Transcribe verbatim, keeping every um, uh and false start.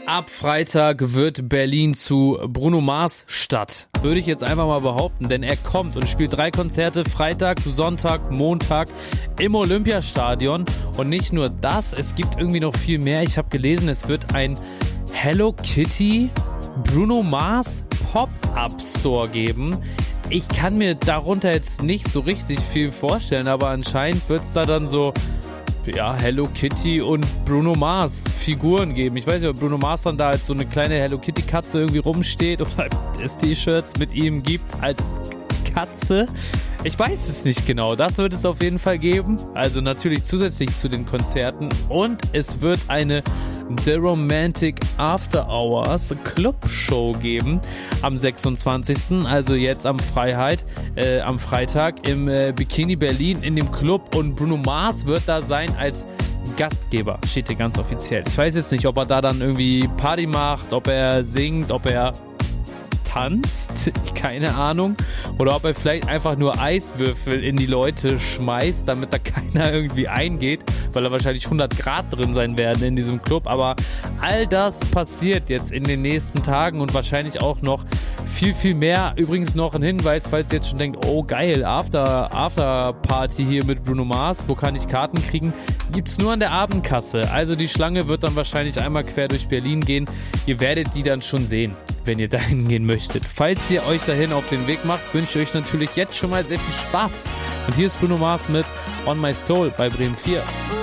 Ab Freitag wird Berlin zu Bruno Mars Stadt. Würde ich jetzt einfach mal behaupten, denn er kommt und spielt drei Konzerte Freitag, Sonntag, Montag im Olympiastadion. Und nicht nur das, es gibt irgendwie noch viel mehr. Ich habe gelesen, es wird ein Hello Kitty Bruno Mars Pop-Up Store geben. Ich kann mir darunter jetzt nicht so richtig viel vorstellen, aber anscheinend wird es da dann so ja, Hello Kitty und Bruno Mars Figuren geben. Ich weiß nicht, ob Bruno Mars dann da als so eine kleine Hello Kitty Katze irgendwie rumsteht oder es T-Shirts mit ihm gibt als Katze. Ich weiß es nicht genau. Das wird es auf jeden Fall geben. Also natürlich zusätzlich zu den Konzerten. Und es wird eine The Romantic After Hours Club-Show geben am sechsundzwanzigsten Also jetzt am Freiheit, äh, am Freitag im äh, Bikini Berlin in dem Club. Und Bruno Mars wird da sein als Gastgeber. Steht hier ganz offiziell. Ich weiß jetzt nicht, ob er da dann irgendwie Party macht, ob er singt, ob er tanzt, keine Ahnung, oder ob er vielleicht einfach nur Eiswürfel in die Leute schmeißt, damit da keiner irgendwie eingeht, weil da wahrscheinlich hundert Grad drin sein werden in diesem Club, aber all das passiert jetzt in den nächsten Tagen und wahrscheinlich auch noch viel, viel mehr. Übrigens noch ein Hinweis, falls ihr jetzt schon denkt, oh geil, After, After Party hier mit Bruno Mars, wo kann ich Karten kriegen? Gibt's nur an der Abendkasse, also die Schlange wird dann wahrscheinlich einmal quer durch Berlin gehen, ihr werdet die dann schon sehen, wenn ihr dahin gehen möchtet. Falls ihr euch dahin auf den Weg macht, wünsche ich euch natürlich jetzt schon mal sehr viel Spaß. Und hier ist Bruno Mars mit On My Soul bei Bremen vier.